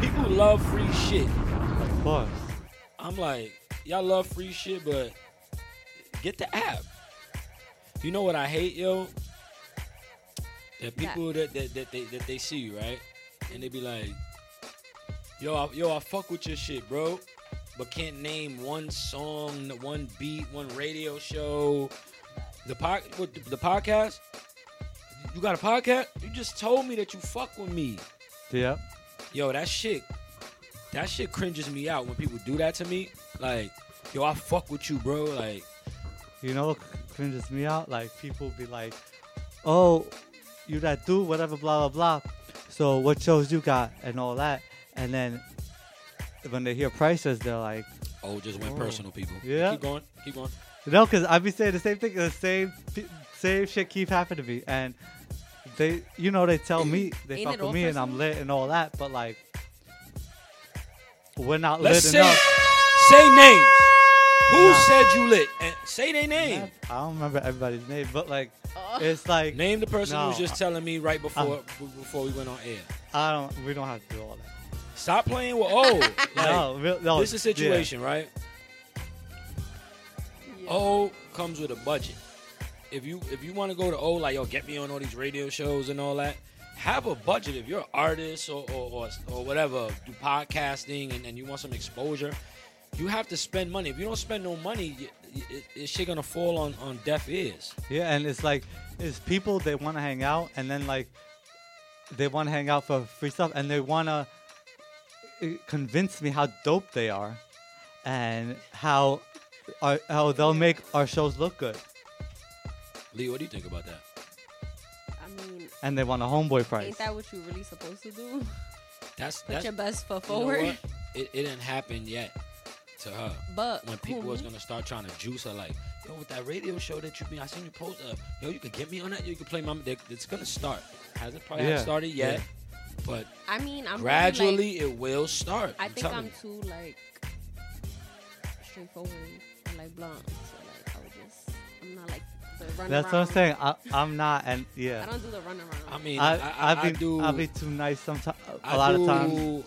People love free shit. Of course. I'm like, y'all love free shit, but get the app. You know what I hate, yo? The people that they see you, right? And they be like, yo, I fuck with your shit, bro. But can't name one song, one beat, one radio show. The podcast? You got a podcast? You just told me that you fuck with me. Yeah. Yo, that shit cringes me out when people do that to me. Like, yo, I fuck with you, bro. Like, you know what cringes me out? Like, people be like, oh, you that dude, whatever, blah, blah, blah. So what shows you got and all that. And then when they hear prices, they're like, oh, just went personal, people. Yeah. Keep going. No, because I be saying the same thing. The same shit keep happening to me. And they, they tell me they fuck with me and I'm lit and all that. But, like, we're not lit enough. Say names. Who said you lit? And say their name. I don't remember everybody's name, but, like, it's like... Name the person who was just telling me right before we went on air. We don't have to do all that. Stop playing with O. Like, no. This is a situation, right? Yeah. O comes with a budget. If you want to go to O, like, yo, get me on all these radio shows and all that, have a budget. If you're an artist or whatever, do podcasting and you want some exposure, you have to spend money. If you don't spend no money, it's shit gonna fall on deaf ears. Yeah, and it's like, it's people, they want to hang out, and then, like, they want to hang out for free stuff, and they want to convince me how dope they are and how they'll make our shows look good. Lee, what do you think about that? I mean, and they want a homeboy price. Ain't that what you're really supposed to do? That's your best foot forward. You know it didn't happen yet to her. But when people was gonna start trying to juice her, like, yo, with that radio show that you I seen you post, yo, you could get me on that. You could play my. It's gonna start. Hasn't probably haven't started yet, but I mean, I'm gradually it will start. I think I'm too like straightforward and like blunt. So like I'm not like the run That's around. what I'm saying. I'm not, and yeah. I don't do the run around. I mean, I'll be too nice sometimes. A lot of times.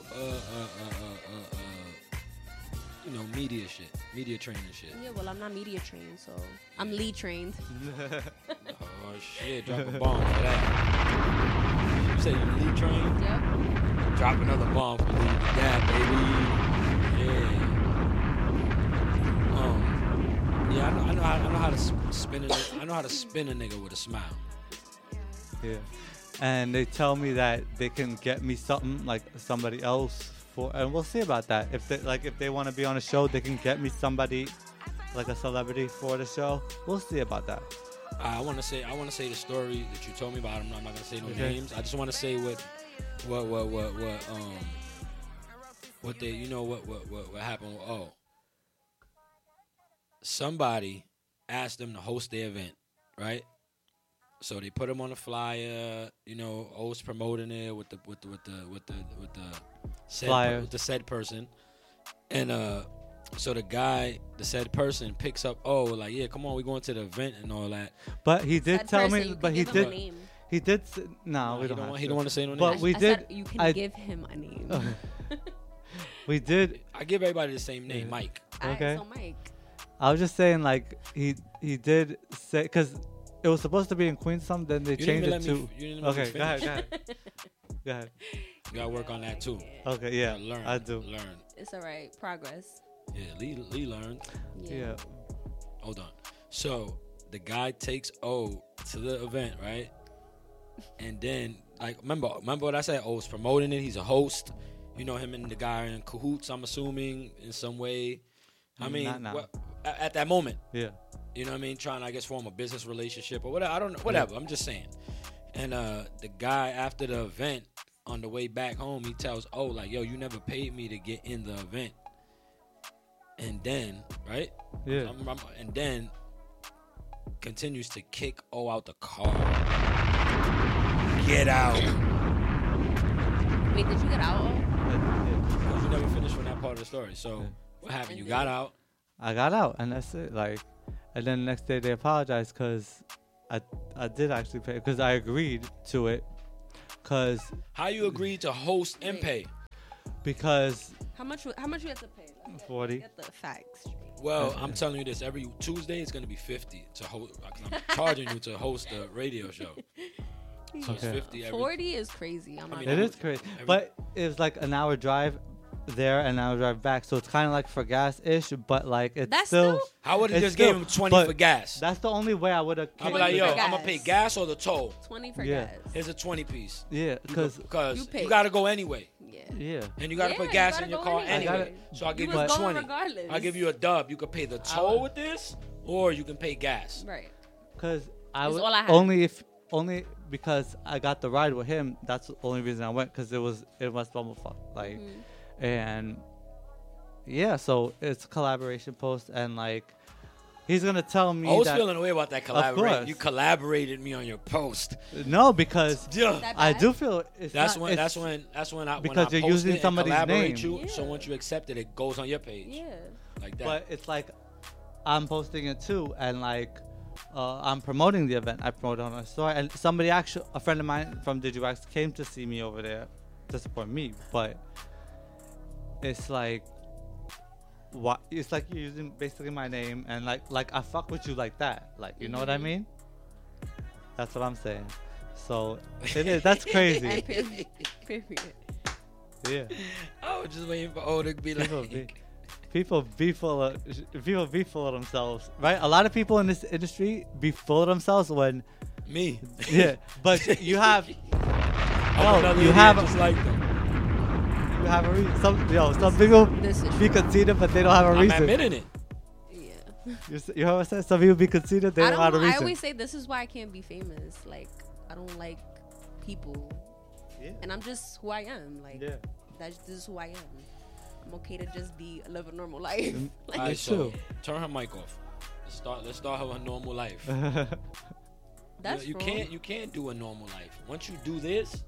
Media shit, media training shit. Yeah, well, I'm not media trained, so I'm lead trained. Oh shit! Drop a bomb for that. You say you lead trained? Yep. Drop another bomb for lead that, baby. Yeah. I know how to spin a nigga. I know how to spin a nigga with a smile. Yeah, and they tell me that they can get me something like somebody else. And we'll see about that. If they want to be on a show, they can get me somebody like a celebrity for the show. We'll see about that. I want to say the story that you told me about. I'm not gonna say no names. I just want to say what happened. Somebody asked them to host the event, right? So they put him on the flyer. O's promoting it with the said person, and so the said person picks up. Oh, like, yeah, come on, we going to the event and all that. But he did tell me. But he did. He did. No, we don't have to. He don't want to say no name. But we did. You can give him a name. We did. I give everybody the same name, Mike. Okay. So Mike. I was just saying, like, he did say, because it was supposed to be in Queens, then they changed it to. Okay, go ahead. Go ahead. You gotta work on that too. Okay, yeah, learn. I do. It's all right. Progress. Yeah, Lee learned. Yeah. Hold on. So the guy takes O to the event, right? And then, like, remember what I said? O's promoting it. He's a host. Him and the guy are in cahoots, I'm assuming, in some way. I mean, at that moment. Yeah. You know what I mean? Trying to, I guess, form a business relationship or whatever. I don't know. Whatever. I'm just saying. And the guy, after the event, on the way back home, he tells, oh, like, yo, you never paid me to get in the event. And then, right? Yeah. And then continues to kick O out the car. Get out. Wait, did you get out? Because you never finished with that part of the story. So what happened? You got out. I got out, and that's it. Like, and then the next day they apologized because I did actually pay, because I agreed to it. Because how you agreed to host and pay? because How much you have to pay? Like, 40. Get the facts straight. Well, I'm telling you this. Every Tuesday it's gonna be 50 to host. I'm charging you to host a radio show. So it's Okay. 50 every. 40 is crazy. I'm not mean, It gonna- is crazy, but it's like an hour drive there and an hour drive back, so it's kind of like for gas ish, but like it's That's still. I would have It's just gave still- him 20 but for gas. That's the only way I would have. I'll be like, 20 yo, for I'm gonna pay gas or the toll. 20 for Yeah. gas. Here's a 20 piece. Yeah, because Because You you, pay. gotta go anyway, Yeah. yeah, and you gotta Yeah, put you gas gotta in your go car anyway. anyway. So I'll You give was you going 20. regardless. I'll give you a dub. You could pay the toll with this, or you can pay gas. Right. because I It's would all I had. only because I got the ride with him. That's the only reason I went, because it was Bumblefuck, like, Mm-hmm. and yeah, so it's a collaboration post, and like he's gonna tell me I was that feeling a way about that collaboration. course. You collaborated me on your post. no, because Yeah. That I bad? do feel it's That's not, when it's, that's when I because when I you're post using it and somebody's collaborate name. you. Yeah. So once you accept it, it goes on your page Yeah. like that. but it's like I'm posting it too, and like I'm promoting the event. I promote it on my story, and somebody actually, a friend of mine from DigiWax, came to see me over there to support me. But it's like, what? It's like you're using basically my name, and like I fuck with you like that. Like, you know what I Mhm. mean? That's what I'm saying. So it is. That's crazy. And period. Period. Yeah. I was just waiting for O to be like, People be full of themselves, right? A lot of people in this industry be full of themselves when, me. yeah. But you have, I'm another you idiot have, just like them. you have a reason. Some people This is be conceited, but they don't have a I'm reason. admitting it. Yeah. You know what I'm saying? Some people be conceited, they I don't have a don't. I reason. always say this is why I can't be famous. Like I don't like people, Yeah. and I'm just who I am. Like Yeah. this is who I am. I'm okay to just live a normal life. Like, All right, Me so too. turn her mic off. Let's start her a normal life. that's you wrong. can't do a normal life. Once you do this,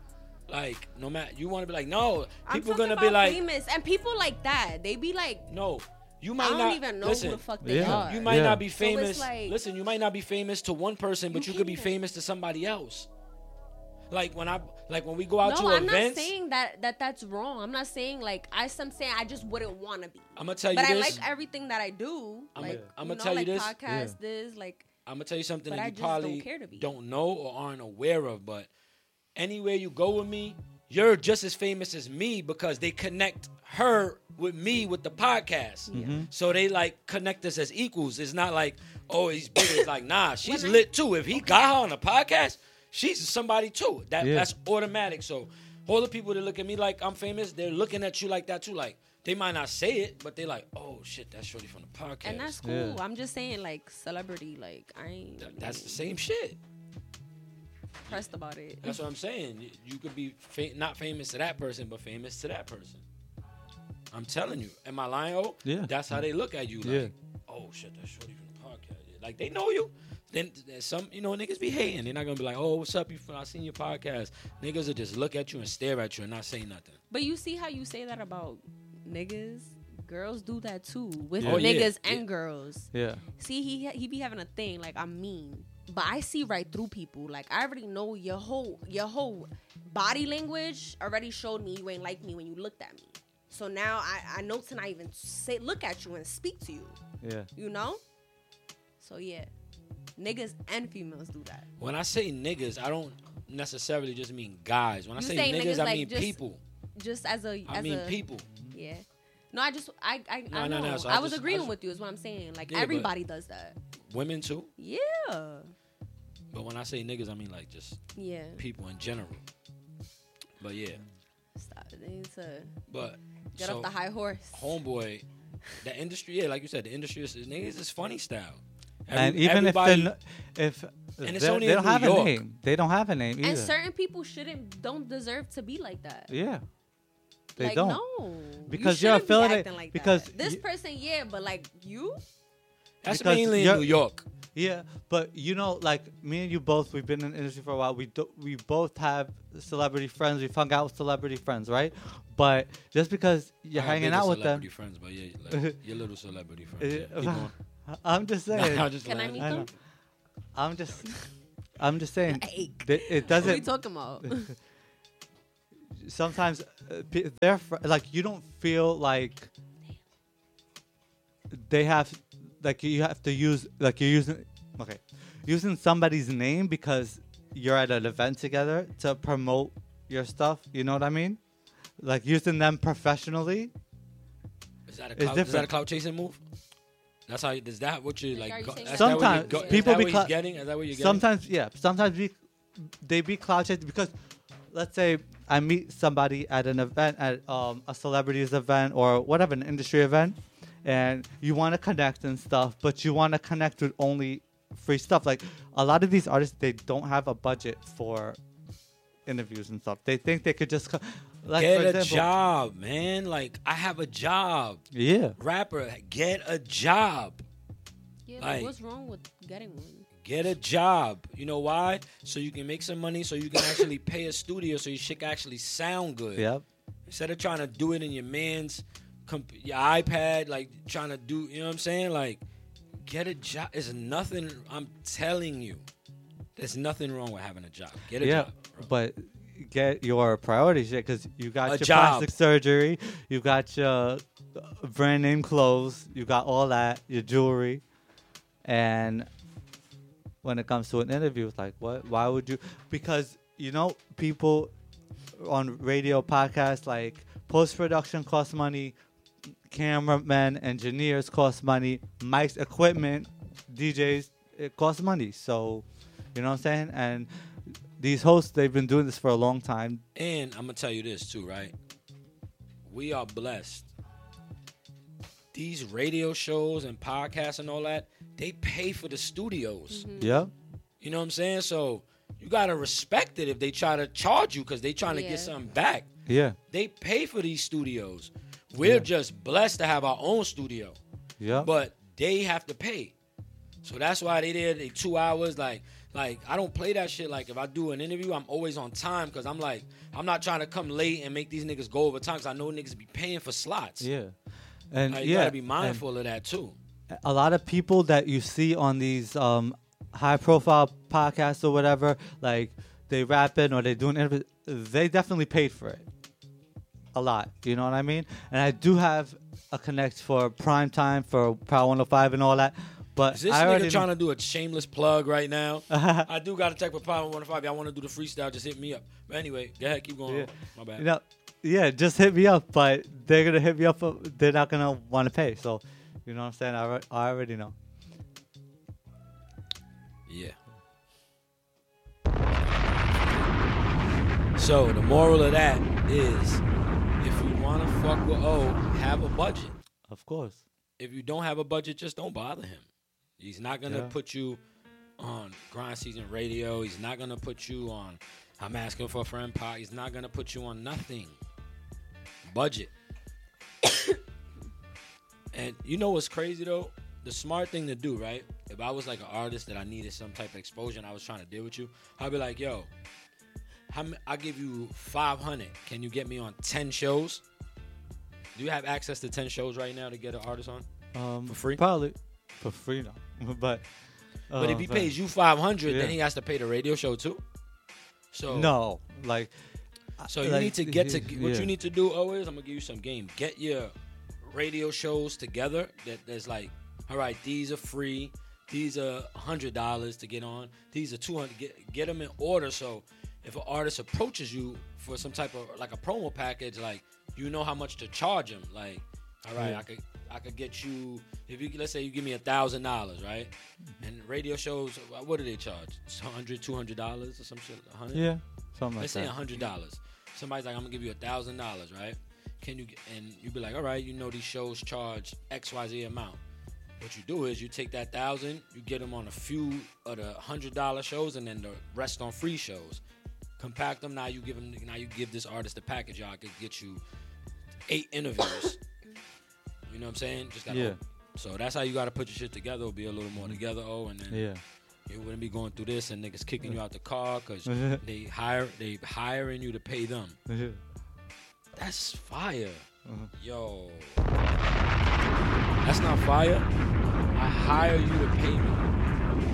like no matter you want to be like no, I'm people talking gonna be about like famous, and people like that. They be like, no. You I might don't not even know listen. who the fuck they Yeah. are. You might Yeah. not be So it's famous. like- Listen, you might not be famous to one person, but You you could be can't. famous to somebody else. Like when we go out No, to I'm events, not saying that's wrong. I'm not saying like I'm saying I just wouldn't want to be. I'm gonna tell you But I this. like everything that I do. I'ma- Like I'ma you know, tell you like this. podcast, this like I'm gonna tell you something But that I you just don't probably care to be. don't know or aren't aware of, but anywhere you go with me, you're just as famous as me because they connect her with me with the podcast. Mm-hmm. So they like connect us as equals. It's not like, oh, he's big. It's like, nah, she's When I- lit too. If he got her on a podcast, she's somebody too. Yeah. That's automatic. So all the people that look at me like I'm famous, they're looking at you like that too. Like they might not say it, but they like, oh shit, that's Shorty from the podcast. and that's cool. Yeah. I'm just saying like celebrity, like I ain't That's the same shit. pressed about it. That's what I'm saying. You could be not famous to that person, but famous to that person. I'm telling you. Am I lying? Oh, Yeah. That's how they look at you. Like, Yeah. oh shit, that's Shorty from the podcast. Like they know you. Then there's some, niggas be hating. They're not gonna be like, oh, what's up? I seen your podcast. Niggas will just look at you and stare at you and not say nothing. But you see how you say that about niggas? Girls do that too with Yeah. Oh, yeah. niggas Yeah. and girls. Yeah. See, he be having a thing like I'm mean, but I see right through people. Like I already know your whole body language already showed me you ain't like me when you looked at me. So now I know to not even look at you and speak to you. Yeah. You know? So yeah, niggas and females do that. When I say niggas, I don't necessarily just mean guys. When I You say say niggas, niggas I like mean just- people. Just as a I mean people. Yeah. No, I No, know. no, so I I was just- agreeing I just- with you is what I'm saying. Like Yeah, but- everybody does that. Women too. Yeah. But when I say niggas, I mean like just Yeah. people in general. But yeah. Stop. They need to But get so, off the high horse. homeboy, the industry, yeah, like you said, the industry is niggas is funny style. And even if everybody- they're if And it's they only they in don't New have York. a name, they don't have a name either. And certain people don't deserve to be like that. Yeah. They like, don't. No. Because you you're shouldn't be affiliated- acting like because that. This you- person, yeah, but like you, that's because mainly in you're- New York. Yeah, but like me and you both, we've been in the industry for a while. We both have celebrity friends. We've hung out with celebrity friends, right? But just because you're I have hanging bigger out with them, celebrity friends, but yeah, like, your little celebrity friends. Yeah. Keep going. I'm just saying. Nah, I'm just can I lying. meet I know. them? I'm just saying. Like, It what are we doesn't. talking about? sometimes like you don't feel like they have like you have to use like you're using somebody's name because you're at an event together to promote your stuff. You know what I mean? Like using them professionally. Is that a clout chasing move? That's how. Is that what you like? Are you saying That's sometimes that what you, people is that be what he's getting? Is that what you're getting? sometimes yeah. Sometimes they be clout chasing because let's say I meet somebody at an event at a celebrities event or whatever, an industry event, and you want to connect and stuff, but you want to connect with only free stuff. Like a lot of these artists, they don't have a budget for interviews and stuff. They think they could just like, get for a example, job, man. Like I have a job. Yeah, Rapper, get a job. Yeah, Like- but what's wrong with getting one? Get a job. You know why? So you can make some money. So you can actually pay a studio. So your shit can actually sound good. yep, Instead of trying to do it in your man's your iPad, like trying to do. You know what I'm saying? Like get a job. There's nothing. I'm telling you, there's nothing wrong with having a job. Get a yeah. job. Bro. But get your priorities shit because you got A your job. plastic surgery, you got your brand name clothes, you got all that, your jewelry, and when it comes to an interview, it's like, what? Why would you? Because you know, people on radio podcasts, like post production costs money, cameramen, engineers cost money, mics, equipment, DJs, it costs money. So, you know what I'm saying? And these hosts, they've been doing this for a long time. And I'm gonna tell you this too, right? We are blessed. These radio shows and podcasts and all that, they pay for the studios. Yeah. You know what I'm saying? So you gotta respect it if they try to charge you because they trying to Yeah. get something back. Yeah. They pay for these studios. We're Yeah. just blessed to have our own studio, Yeah. but they have to pay. So that's why they 2 hours. Like I don't play that shit. Like if I do an interview, I'm always on time because I'm not trying to come late and make these niggas go over time because I know niggas be paying for slots. Yeah. And Like, you yeah, gotta be mindful of that too. and a lot of people that you see on these high profile podcasts or whatever, like they rapping or they doing interviews, they definitely paid for it. A lot. You know what I mean? And I do have a connect for prime time for Power 105 and all that. But Is this I already nigga trying to do a shameless plug right now? I do got to check with Power 105. Y'all want to do the freestyle, just hit me up. But anyway, go ahead, keep going. Yeah. My bad. You know, yeah, just hit me up, but they're gonna hit me up. They're not gonna want to pay. So, you know what I'm saying? I already know. Yeah. So the moral of that is, if you want to fuck with O, have a budget. Of course. If you don't have a budget, just don't bother him. He's not gonna Yeah. put you on Grind Season Radio. He's not gonna put you on I'm Asking for a Friend Pod. He's not gonna put you on nothing. Budget. And you know what's crazy though? The smart thing to do, right? If I was like an artist that I needed some type of exposure and I was trying to deal with you, I'd be like, yo, I'll give you 500. Can you get me on 10 shows? Do you have access to 10 shows right now to get an artist on? For free? Probably for free now. But But if he pays you 500, Yeah. then he has to pay the radio show too. So no, like So you like, need to get to what yeah. you need to do always. I'm gonna give you some game. Get your radio shows together. There's like, all right, these are free. These are $100 to get on. These are $200. Get them in order. So if an artist approaches you for some type of like a promo package, like you know how much to charge him. Like, all right, Yeah. I could get you if you let's say you give me $1,000, right? And radio shows, what do they charge? $100, $200 or some shit. $100. yeah, something like Let's say that. $100. Somebody's like, I'm gonna give you $1,000, right? Can you? And you be like, all right, you know these shows charge XYZ amount. What you do is you take that 1,000, you get them on a few of the $100 shows, and then the rest on free shows. Compact them. Now you give this artist a package. Y'all could get you 8 interviews. You know what I'm saying? Just gotta Yeah. So that's how you gotta put your shit together. It'll be a little more together. And then Yeah. you wouldn't be going through this and niggas kicking you out the car because they hiring you to pay them. That's fire. Yo. That's not fire. I hire you to pay me.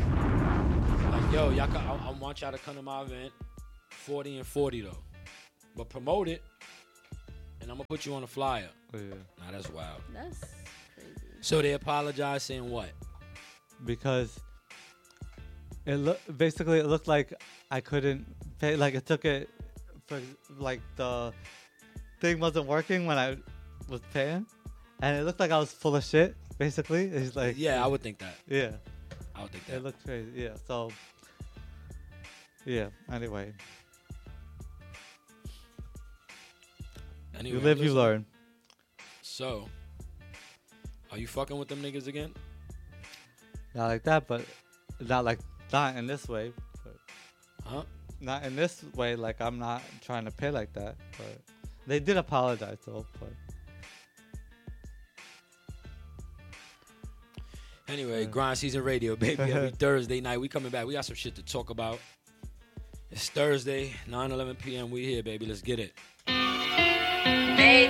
Like, yo, I want y'all to come to my event. 40 and 40 though. but promote it, and I'm gonna put you on a flyer. Yeah. Nah, that's wild. That's crazy. So they apologized, saying what? Because it looked like I couldn't pay. Like it took it for like the thing wasn't working when I was paying, and it looked like I was full of shit. Basically, it's like Yeah, I would think that. yeah, I would think it that. looked crazy. Yeah, so yeah. Anyway, Anyway, you live, you listen. learn. So, are you fucking with them niggas again? Not like that, but not in this way. But Huh? not in this way. Like I'm not trying to pay like that. But they did apologize though. But Anyway, Yeah. Grind Season Radio, baby. Every Thursday night, we coming back. We got some shit to talk about. It's Thursday, 9:11 p.m. We here, baby. Let's get it. Hey.